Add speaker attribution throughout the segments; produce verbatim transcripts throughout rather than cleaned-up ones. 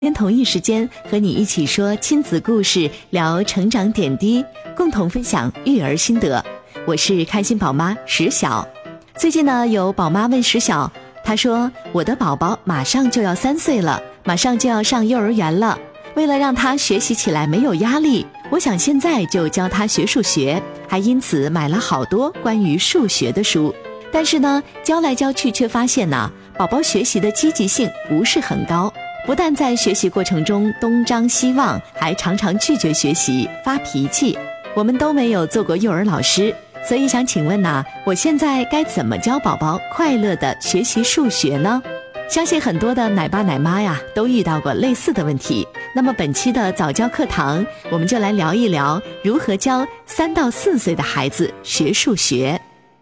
Speaker 1: 天同一时间和你一起说亲子故事，聊成长点滴，共同分享育儿心得。我是开心宝妈石晓。最近呢，有宝妈问石晓，她说我的宝宝马上就要三岁了，马上就要上幼儿园了，为了让他学习起来没有压力，我想现在就教他学数学，还因此买了好多关于数学的书。但是呢，教来教去却发现呢，宝宝学习的积极性不是很高，不但在学习过程中东张西望，还常常拒绝学习，发脾气。我们都没有做过幼儿老师，所以想请问呐，我现在该怎么教宝宝快乐地学习数学呢？相信很多的奶爸奶妈呀，都遇到过类似的问题。那么本期的早教课堂，我们就来聊一聊如何教三到四岁的孩子学数学。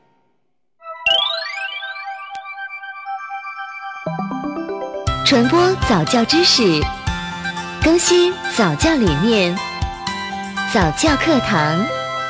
Speaker 2: 传播早教知识，更新早教理念，早教课堂。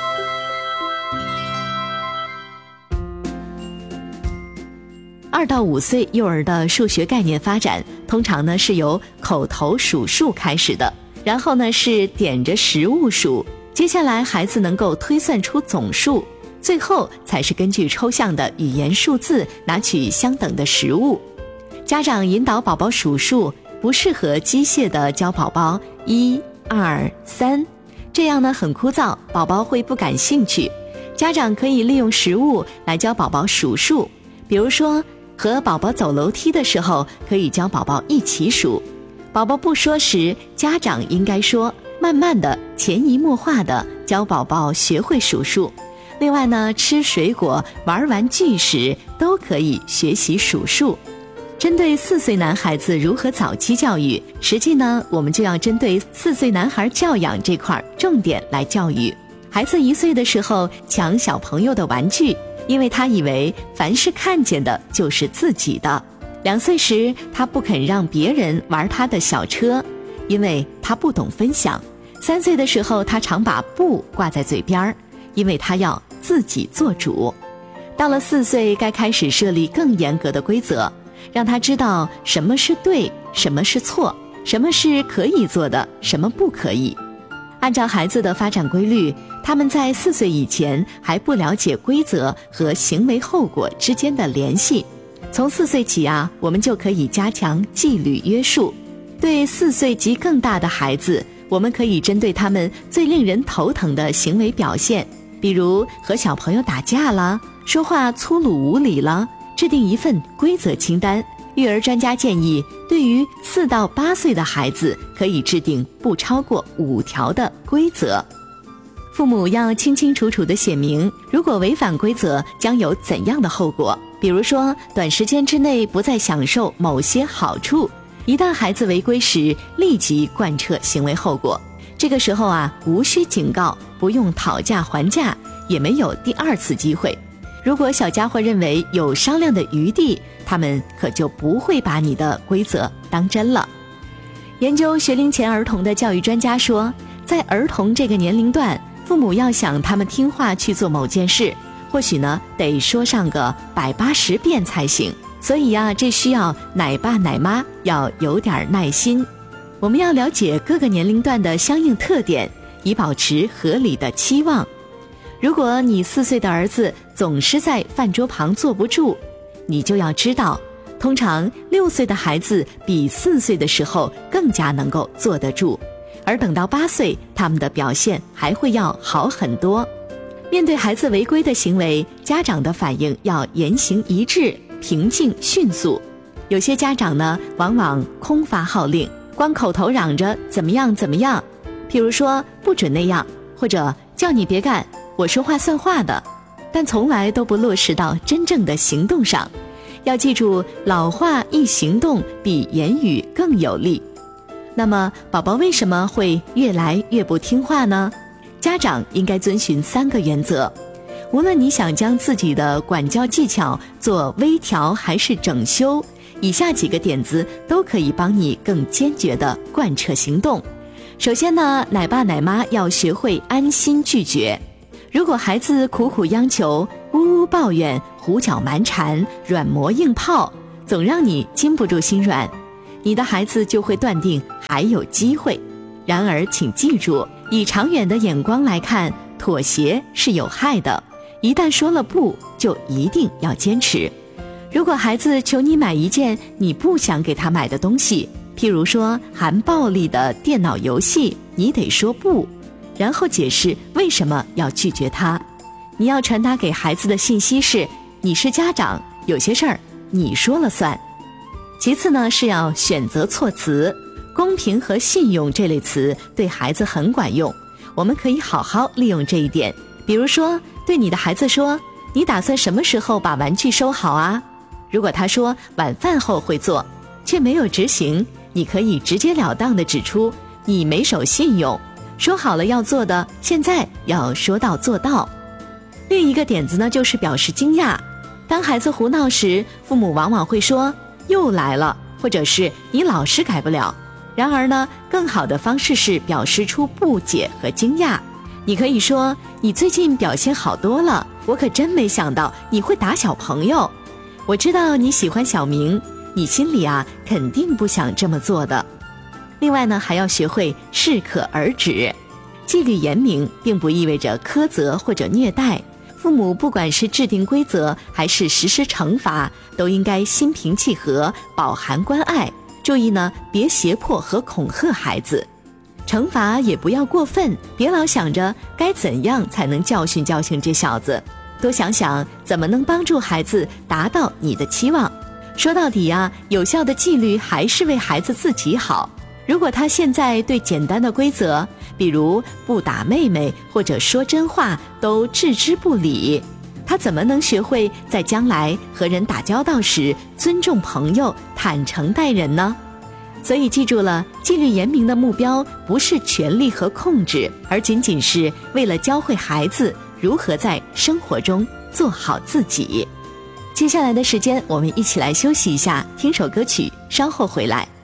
Speaker 1: 二到五岁幼儿的数学概念发展，通常呢是由口头数数开始的，然后呢是点着实物数，接下来孩子能够推算出总数，最后才是根据抽象的语言数字拿取相等的实物。家长引导宝宝数数，不适合机械地教宝宝一、二、三，这样呢很枯燥，宝宝会不感兴趣。家长可以利用实物来教宝宝数数，比如说和宝宝走楼梯的时候，可以教宝宝一起数。宝宝不说时，家长应该说，慢慢的、潜移默化的教宝宝学会数数。另外呢，吃水果、玩玩具时，都可以学习数数。针对四岁男孩子如何早期教育，实际呢，我们就要针对四岁男孩教养这块重点来教育。孩子一岁的时候抢小朋友的玩具，因为他以为凡是看见的就是自己的。两岁时，他不肯让别人玩他的小车，因为他不懂分享。三岁的时候，他常把不挂在嘴边，因为他要自己做主。到了四岁，该开始设立更严格的规则，让他知道什么是对，什么是错，什么是可以做的，什么不可以。按照孩子的发展规律，他们在四岁以前还不了解规则和行为后果之间的联系。从四岁起啊，我们就可以加强纪律约束。对四岁及更大的孩子，我们可以针对他们最令人头疼的行为表现，比如和小朋友打架了，说话粗鲁无礼了，制定一份规则清单。育儿专家建议，对于四到八岁的孩子，可以制定不超过五条的规则。父母要清清楚楚地写明，如果违反规则将有怎样的后果。比如说，短时间之内不再享受某些好处，一旦孩子违规时，立即贯彻行为后果。这个时候啊，无需警告，不用讨价还价，也没有第二次机会。如果小家伙认为有商量的余地，他们可就不会把你的规则当真了。研究学龄前儿童的教育专家说，在儿童这个年龄段，父母要想他们听话去做某件事，或许呢得说上个百八十遍才行。所以啊，这需要奶爸奶妈要有点耐心。我们要了解各个年龄段的相应特点，以保持合理的期望。如果你四岁的儿子总是在饭桌旁坐不住，你就要知道，通常六岁的孩子比四岁的时候更加能够坐得住，而等到八岁，他们的表现还会要好很多。面对孩子违规的行为，家长的反应要言行一致，平静迅速。有些家长呢，往往空发号令，光口头嚷着怎么样怎么样，譬如说不准那样，或者叫你别干，我说话算话的，但从来都不落实到真正的行动上。要记住，老话一行动比言语更有力。那么宝宝为什么会越来越不听话呢？家长应该遵循三个原则。无论你想将自己的管教技巧做微调还是整修，以下几个点子都可以帮你更坚决地贯彻行动。首先呢，奶爸奶妈要学会安心拒绝。如果孩子苦苦央求，呜呜抱怨，胡搅蛮缠，软磨硬泡，总让你禁不住心软，你的孩子就会断定还有机会。然而请记住，以长远的眼光来看，妥协是有害的，一旦说了不，就一定要坚持。如果孩子求你买一件你不想给他买的东西，譬如说含暴力的电脑游戏，你得说不，然后解释为什么要拒绝他。你要传达给孩子的信息是，你是家长，有些事儿你说了算。其次呢，是要选择措辞，公平和信用这类词对孩子很管用，我们可以好好利用这一点。比如说，对你的孩子说，你打算什么时候把玩具收好啊？如果他说晚饭后会做，却没有执行，你可以直截了当地指出你没守信用，说好了要做的，现在要说到做到。另一个点子呢，就是表示惊讶。当孩子胡闹时，父母往往会说又来了，或者是你老是改不了。然而呢，更好的方式是表示出不解和惊讶。你可以说，你最近表现好多了，我可真没想到你会打小朋友。我知道你喜欢小明，你心里啊肯定不想这么做的。另外呢，还要学会适可而止。纪律严明并不意味着苛责或者虐待，父母不管是制定规则还是实施惩罚，都应该心平气和，饱含关爱。注意呢，别胁迫和恐吓孩子。惩罚也不要过分，别老想着该怎样才能教训教训这小子，多想想怎么能帮助孩子达到你的期望。说到底啊，有效的纪律还是为孩子自己好。如果他现在对简单的规则，比如不打妹妹或者说真话都置之不理，他怎么能学会在将来和人打交道时尊重朋友、坦诚待人呢？所以记住了，纪律严明的目标不是权力和控制，而仅仅是为了教会孩子如何在生活中做好自己。接下来的时间，我们一起来休息一下，听首歌曲，稍后回来。